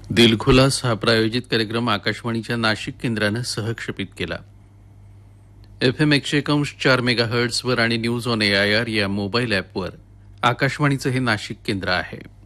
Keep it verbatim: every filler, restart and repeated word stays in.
दिलखुलास हा प्रायोजित कार्यक्रम आकाशवाणीच्या नाशिक केंद्रानं सहक्षेपित केला. एफ एम एकशे एकांश चार मेगाहर्ट्झवर आणि news on A I R या मोबाईल ॲपवर आकाशवाणीचं हे नाशिक केंद्र आहे.